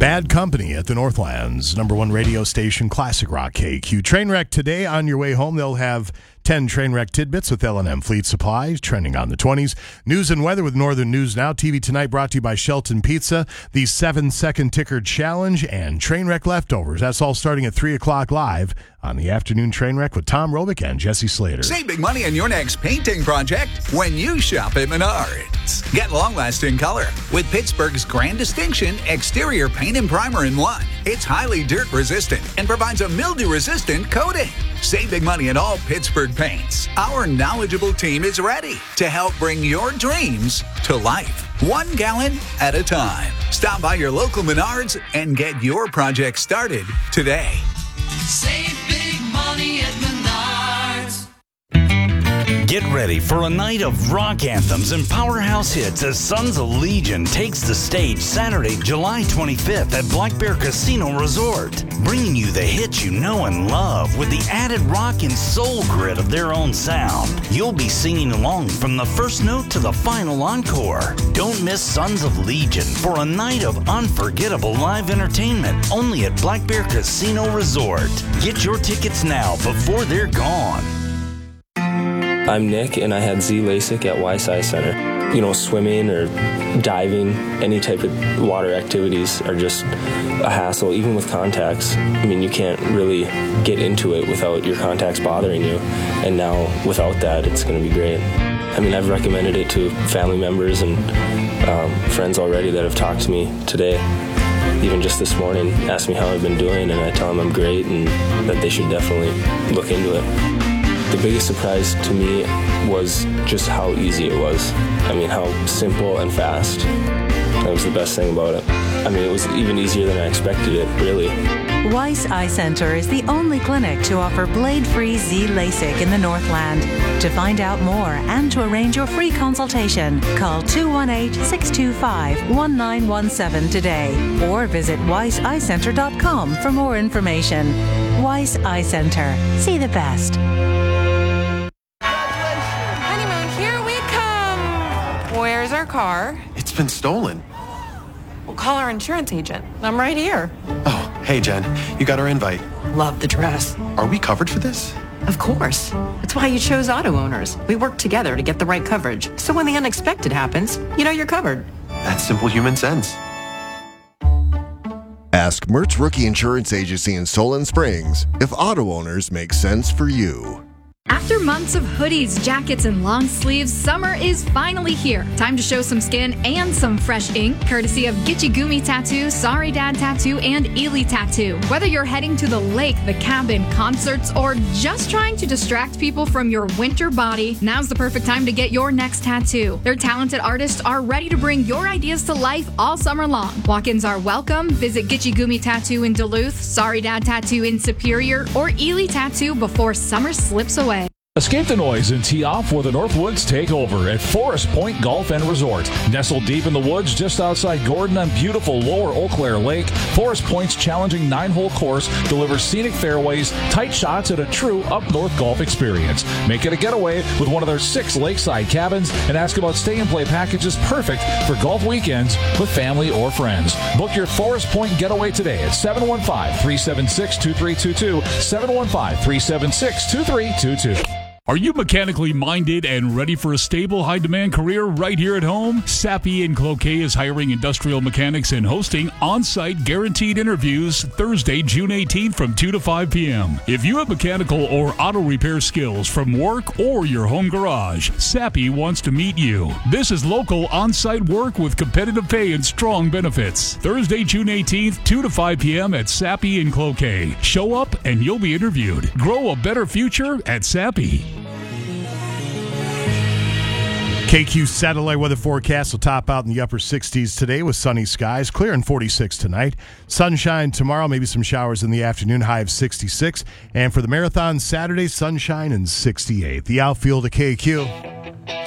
Bad Company at the Northland's #1 radio station, Classic Rock KQ. Trainwreck today. On your way home, they'll have 10 Trainwreck tidbits with L&M Fleet Supply, trending on the 20s. News and weather with Northern News Now. TV Tonight brought to you by Shelton Pizza, the 7-second ticker challenge, and Trainwreck leftovers. That's all starting at 3 o'clock live on the afternoon Trainwreck with Tom Robick and Jesse Slater. Save big money on your next painting project when you shop at Menards. Get long-lasting color with Pittsburgh's Grand Distinction exterior paint and primer in one. It's highly dirt-resistant and provides a mildew-resistant coating. Save big money at all Pittsburgh paints. Our knowledgeable team is ready to help bring your dreams to life, 1 gallon at a time. Stop by your local Menards and get your project started today. Save big money at Menards. Get ready for a night of rock anthems and powerhouse hits as Sons of Legion takes the stage Saturday, July 25th at Black Bear Casino Resort, bringing you the hits you know and love with the added rock and soul grit of their own sound. You'll be singing along from the first note to the final encore. Don't miss Sons of Legion for a night of unforgettable live entertainment only at Black Bear Casino Resort. Get your tickets now before they're gone. I'm Nick, and I had Z LASIK at Weiss Eye Center. You know, swimming or diving, any type of water activities are just a hassle, even with contacts. I mean, you can't really get into it without your contacts bothering you. And now, without that, it's going to be great. I mean, I've recommended it to family members and friends already that have talked to me today. Even just this morning, asked me how I've been doing, and I tell them I'm great and that they should definitely look into it. The biggest surprise to me was just how easy it was. I mean, how simple and fast. That was the best thing about it. I mean, it was even easier than I expected it, really. Weiss Eye Center is the only clinic to offer blade-free Z LASIK in the Northland. To find out more and to arrange your free consultation, call 218-625-1917 today or visit weisseyecenter.com for more information. Weiss Eye Center. See the best. Where's our car? It's been stolen. We'll call our insurance agent. I'm right here. Oh, hey, Jen. You got our invite. Love the dress. Are we covered for this? Of course. That's why you chose Auto Owners. We work together to get the right coverage. So when the unexpected happens, you know you're covered. That's simple human sense. Ask Mertz Rookie Insurance Agency in Solon Springs if Auto Owners make sense for you. After months of hoodies, jackets, and long sleeves, summer is finally here. Time to show some skin and some fresh ink, courtesy of Gitchy Gumi Tattoo, Sorry Dad Tattoo, and Ely Tattoo. Whether you're heading to the lake, the cabin, concerts, or just trying to distract people from your winter body, now's the perfect time to get your next tattoo. Their talented artists are ready to bring your ideas to life all summer long. Walk-ins are welcome. Visit Gitchy Gumi Tattoo in Duluth, Sorry Dad Tattoo in Superior, or Ely Tattoo before summer slips away. Escape the noise and tee off for the Northwoods Takeover at Forest Point Golf and Resort. Nestled deep in the woods just outside Gordon on beautiful Lower Eau Claire Lake, Forest Point's challenging 9-hole course delivers scenic fairways, tight shots, and a true up-north golf experience. Make it a getaway with one of their 6 lakeside cabins and ask about stay-and-play packages perfect for golf weekends with family or friends. Book your Forest Point getaway today at 715-376-2322, 715-376-2322. Are you mechanically minded and ready for a stable, high-demand career right here at home? Sappi & Cloquet is hiring industrial mechanics and hosting on-site guaranteed interviews Thursday, June 18th from 2 to 5 p.m. If you have mechanical or auto repair skills from work or your home garage, Sappi wants to meet you. This is local on-site work with competitive pay and strong benefits. Thursday, June 18th, 2 to 5 p.m. at Sappi & Cloquet. Show up and you'll be interviewed. Grow a better future at Sappi. KQ satellite weather forecast will top out in the upper 60s today with sunny skies, clear and 46 tonight. Sunshine tomorrow, maybe some showers in the afternoon, high of 66. And for the marathon Saturday, sunshine and 68. The outfield at KQ.